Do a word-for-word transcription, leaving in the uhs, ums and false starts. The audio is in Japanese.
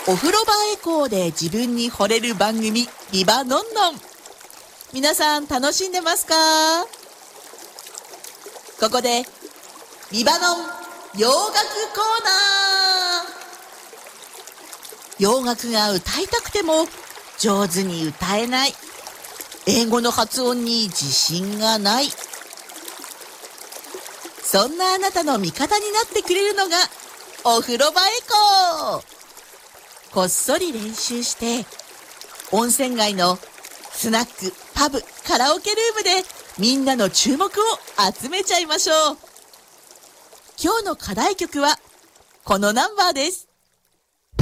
お風呂場エコーで自分に惚れる番組ビバノンノン。皆さん楽しんでますか？ここでビバノン洋楽コーナー。洋楽が歌いたくても上手に歌えない、英語の発音に自信がない、そんなあなたの味方になってくれるのがお風呂場エコー。こっそり練習して温泉街のスナック、パブ、カラオケルームでみんなの注目を集めちゃいましょう。今日の課題曲はこのナンバーです。